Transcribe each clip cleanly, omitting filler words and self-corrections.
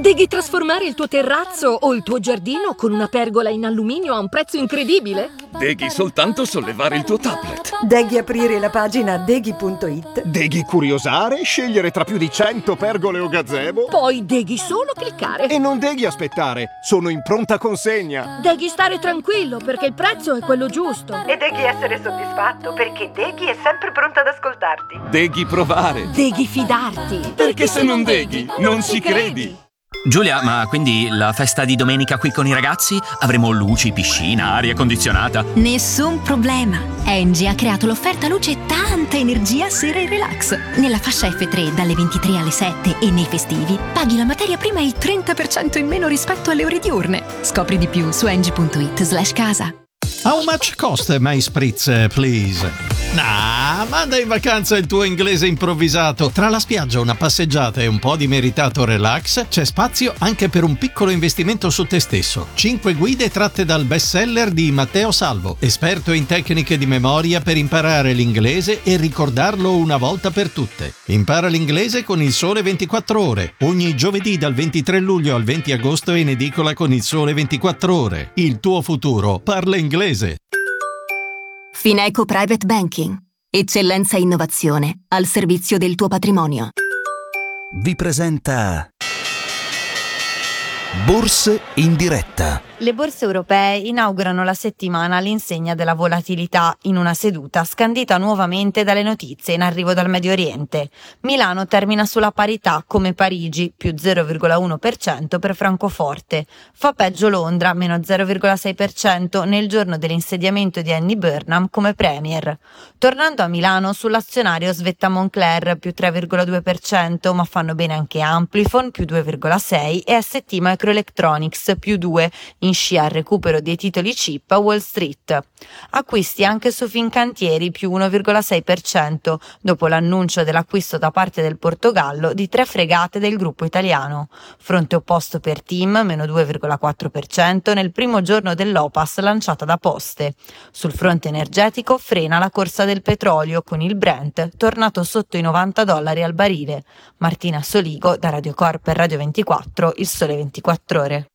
Devi trasformare il tuo terrazzo o il tuo giardino con una pergola in alluminio a un prezzo incredibile? Devi soltanto sollevare il tuo tablet. Devi aprire la pagina deghi.it. Devi curiosare, scegliere tra più di 100 pergole o gazebo. Poi devi solo cliccare. E non devi aspettare, sono in pronta consegna. Devi stare tranquillo perché il prezzo è quello giusto. E devi essere soddisfatto perché Deghi è sempre pronta ad ascoltarti. Devi provare. Devi fidarti. Perché se non deghi, non ci credi. Giulia, ma quindi la festa di domenica qui con i ragazzi? Avremo luci, piscina, aria condizionata? Nessun problema. Engie ha creato l'offerta luce tanta energia sera e relax. Nella fascia F3 dalle 23 alle 7 e nei festivi paghi la materia prima il 30% in meno rispetto alle ore diurne. Scopri di più su engie.it/casa. How much cost my spritz, please? Manda in vacanza il tuo inglese improvvisato. Tra la spiaggia, una passeggiata e un po' di meritato relax, c'è spazio anche per un piccolo investimento su te stesso. 5 guide tratte dal bestseller di Matteo Salvo, esperto in tecniche di memoria per imparare l'inglese e ricordarlo una volta per tutte. Impara l'inglese con Il Sole 24 Ore. Ogni giovedì dal 23 luglio al 20 agosto in edicola con Il Sole 24 Ore. Il tuo futuro parla inglese. Fineco Private Banking. Eccellenza e innovazione al servizio del tuo patrimonio. Vi presenta Borse in diretta. Le borse europee inaugurano la settimana all'insegna della volatilità in una seduta scandita nuovamente dalle notizie in arrivo dal Medio Oriente. Milano termina sulla parità come Parigi, più 0,1% per Francoforte. Fa peggio Londra, meno 0,6% nel giorno dell'insediamento di Andy Burnham come Premier. Tornando a Milano, sull'azionario svetta Moncler, più 3,2%, ma fanno bene anche Amplifon, più 2,6% e ST Microelectronics, più 2%, in scia al recupero dei titoli chip a Wall Street. Acquisti anche su Fincantieri, più 1,6%, dopo l'annuncio dell'acquisto da parte del Portogallo di 3 fregate del gruppo italiano. Fronte opposto per TIM, meno 2,4%, nel primo giorno dell'OPAS lanciata da Poste. Sul fronte energetico frena la corsa del petrolio, con il Brent tornato sotto i $90 al barile. Martina Soligo, da Radio Corp e Radio 24, Il Sole 24 Ore.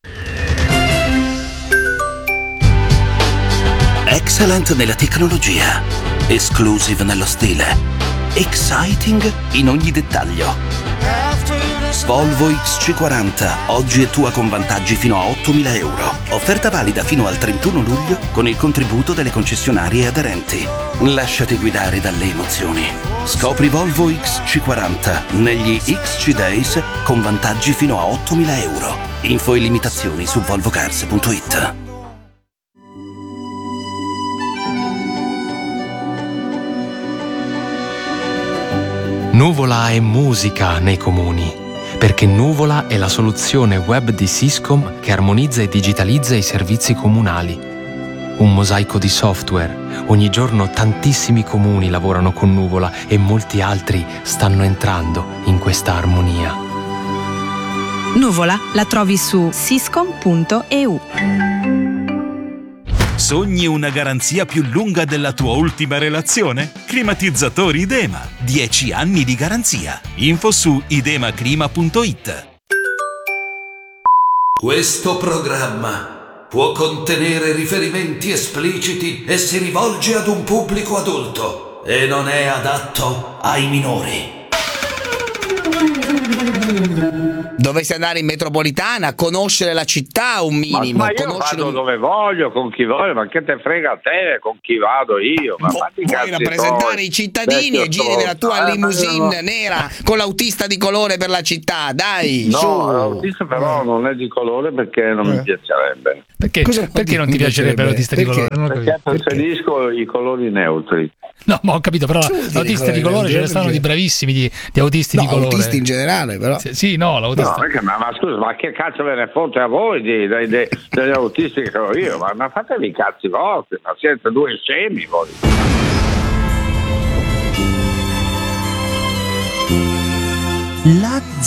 Excellent nella tecnologia, exclusive nello stile, exciting in ogni dettaglio. Volvo XC40, oggi è tua con vantaggi fino a 8.000 euro. Offerta valida fino al 31 luglio con il contributo delle concessionarie aderenti. Lasciati guidare dalle emozioni. Scopri Volvo XC40 negli XC Days con vantaggi fino a 8.000 euro. Info e limitazioni su volvocars.it. Nuvola è musica nei comuni, perché Nuvola è la soluzione web di Syscom che armonizza e digitalizza i servizi comunali. Un mosaico di software. Ogni giorno tantissimi comuni lavorano con Nuvola e molti altri stanno entrando in questa armonia. Nuvola la trovi su syscom.eu. Sogni una garanzia più lunga della tua ultima relazione? Climatizzatori Idema. 10 anni di garanzia. Info su idemaclima.it. Questo programma può contenere riferimenti espliciti e si rivolge ad un pubblico adulto e non è adatto ai minori. Dovresti andare in metropolitana, conoscere la città un minimo. Ma io vado dove voglio, con chi voglio, ma che te frega a te con chi vado io? Ma puoi rappresentare i cittadini e giri nella tua limousine nera con l'autista di colore per la città, dai. No, su. l'autista però non è di colore perché non mi piacerebbe. Perché non ti piacerebbe l'autista di colore? Perché preferisco i colori neutri. No, ma ho capito, però l'autista di colore ce ne stanno di bravissimi di autisti di colore. Autisti in generale, però. Sì, no, l'autista. No, ma scusa, ma che cazzo ve ne fotte a voi degli autisti che ho io? Ma fatevi i cazzi vostri, ma siete due scemi voi. La